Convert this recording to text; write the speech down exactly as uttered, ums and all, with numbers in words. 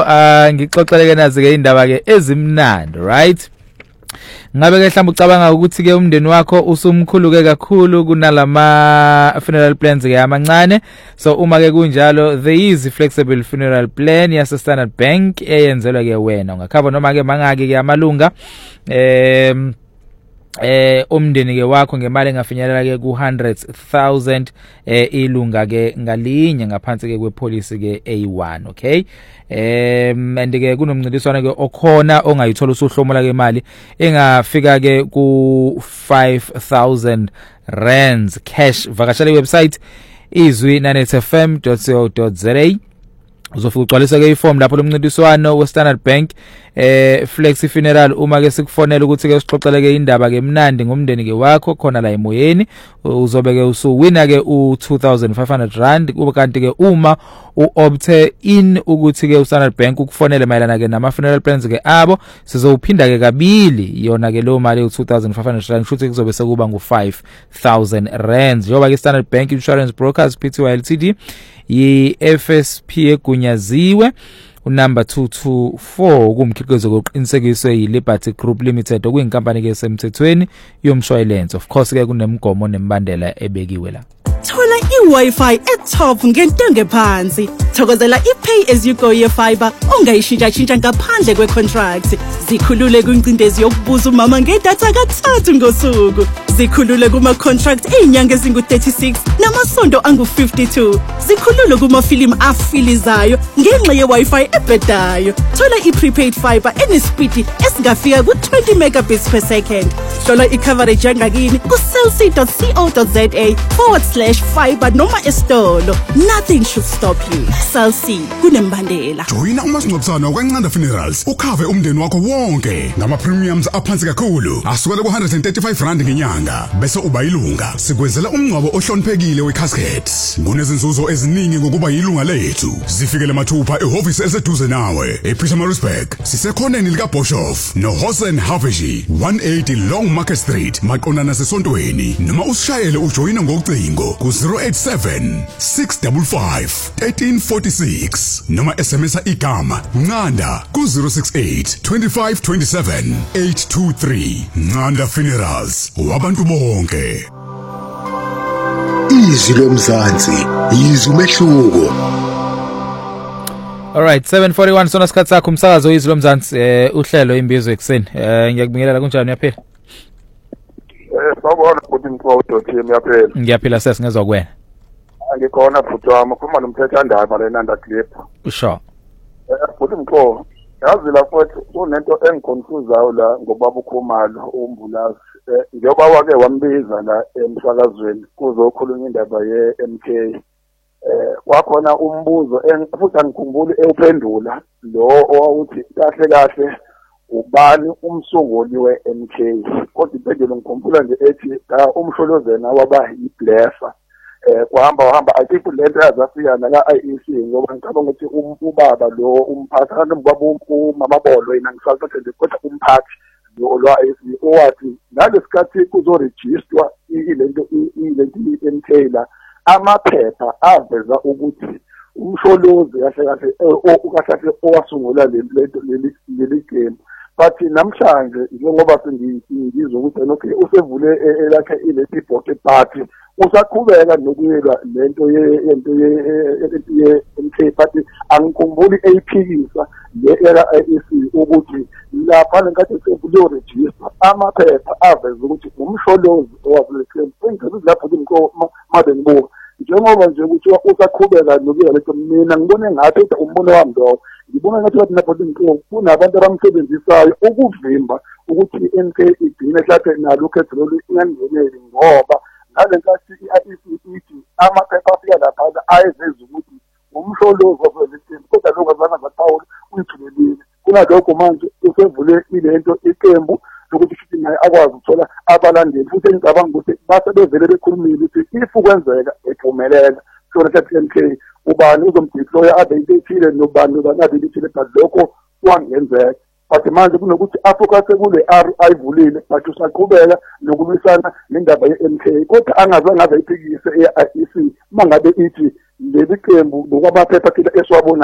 Ah ngixoxeleke nazi ke indaba ke ezimnandi, right? Ngabe ke mhlawumbe ucabanga ukuthi ke umndeni wakho usumkhuluke kakhulu kunalama funeral plans ke amancane. So uma ke kunjalo, there is a flexible funeral plan yase Standard Bank eyenzelwe ke wena. Ungakhava noma ke mangaki ke amalunga em eh umndeni ke wakho ngemali engafinyelela ke ku one hundred thousand eh ilunga ke ngalinye ngaphansi ke kwepolicy ke A one, okay? Em and ke kunomncintiswano ke okhona ongayithola usuhlomola ke imali engafika ke ku five thousand rands cash. Vakashela iwebsite izwi nine eight f m dot co dot za uzofika ugcwalisa ke iform lapho lomncintiswano we Standard Bank eh Flexi Funeral. Uma ke sikufonela ukuthi ke usixoxele ke indaba ke mnandi ngomndeni ke wakho khona la emoyeni, uzobe ke usuwina ke u two thousand five hundred rand. Kuba kanti ke uma uopte in ukuthi ke uStandard Bank ukufonele mayelana ke nama funeral plans ke abo, sizowuphinda ke kabili yona ke lo mali u two thousand five hundred rand, futhi kuzobe sekuba ngu five thousand rand. Njoba ke Standard Bank Insurance Brokers Pty Ltd yi F S P egunyaziwe unumber two two four kumkhiqizo koqinisekiswe yi Liberty Group Limited okuyinkampani ke semthethweni yomshwalense. Of course ke kunemigomo nemibandela ebekiwe la. Thola i-Wi-Fi e-top ngentengo ephansi. Thokozela i-pay as you go ye-fiber ongayishintsha-shintsha ngaphandle kwe-contract. Zikhulule kwincindezi yokubuza umama ngedatha kathathu ngosuku. Zikhulule kuma-contract ey'nyanga ezingu thirty-six namasonto angu fifty-two. Zikhulule kumafilimu afilizayo ngenxa ye-Wi-Fi ebhedayo. Thola i-prepaid fiber enespeed esingafika ku twenty megabits per second. Hlola i-coverage yangakini ku cellc dot co dot za forward slash fiber noma esitolo. Nothing should stop you. Cell C kunembandela. Joyina umasingcwabisane wakwaNcanda Funerals ukhave umndeni wakho wonke ngama premiums aphansi kakhulu asukela ku one hundred thirty-five rand ngenyanga bese uba yilunga. Sikwenzela umngcwabo ohloniphekile we-casket. Kunezinzuzo eziningi ngokuba yilunga lethu. Zifikele mathupha ehhovisi eliseduze nawe ePietermaritzburg. Sisekhoneni lika Boshoff no Hosen Haveji one eighty Long Market Street maqondana sesontweni. Noma usishayele ujoyina ngocingo ku zero eight seven six five five one three four six noma S M S igama Ncanda ku zero six eight two five two seven eight two three. Ncanda Funerals wabantu bonke. Izwi lomzansi izwi umehluko. All right, seven forty-one sona sikhathi sakho umsakazo izwi lomzansi eh uhlelo imbizo ekseni. Eh ngiyakubingelela kunjani uyaphila? Eh sawubona ukuthi ngiphodo team yaphela. Ngiyaphila sesingezwa kuwena. Angikhona futhi wami khuluma nomthethandaba lenanda clip. Sure. Eh futhi ngikho yazi la futhi kunento engiconfusayo la ngobaba uKhumalo umbulazi. Eh njengoba wake wambiza la emsakazweni kuzokhulunywa indaba ye M K. Eh wakhona umbuzo futhi angikhumbuli ewuphendula lo owuthi kahle kahle ubani umsunguli we-M K. Kodwa impendulo ngikhumbula nje ethi umsholozena waba yiblesser. Eh kuhamba wahamba ayithi lento yazafika la I E C ngoba ngicabanga ukuthi ubaba lo umphathi kanti umamabolo yena ngisathi nje kodwa umphathi lo lwa I E C owathi nalesikhathi kuzoregistrwa ilento ilento i-M K la amaphepha aveza ukuthi umsholozi kahle kahle okahle owasungula lento leli game. But namhlanje njengoba sengizizwa ukuthi okay usevule elakhe ileti pocket party usaqhubeka nokuyela lento yento ye M K but angikhumbuli eyiphikisa le era I E C ukuthi lapha lenkathi sekulo register amaphepha aveza ukuthi umsholozi owavule claim engizizwa lapho ngiko made ngibuka njengoba nje ukuthi usaqhubeka nokuyela lento mina ngibone ngathi umbono wami lo ngibona ngathi wathi lapho ngiko kunabantu abamsebenzisayo ukuvimba ukuthi i-M K igcine mhlawumbe nalo ukhetho lolu ingangeneli ngoba ngalenkathi i-I E C ithi amaphepha afika lapha ayezeza ukuthi umsholozi wezempilo kodwa lokho azange zaphawula uyithulelile. Kunalokho manje usevule ilento iqembu lokuthi futhi naye akwazi ukuthola abalandeli futhi engicabanga ukuthi basebevele bekhulumile ukuthi if kwenzeka ephumelela sona ukuthi M K ubani uzomdeploya abe into ethile nobani nobani abe ithile but lokho kwangenzeka. But manje kunokuthi afocus kule R ayivulile but usaqhubeka nokulwisana nendaba ye-M K kodwa angazange aze iphikise e-I E C mangabe ithi leli qembu lokwabaphepha thina esiwabona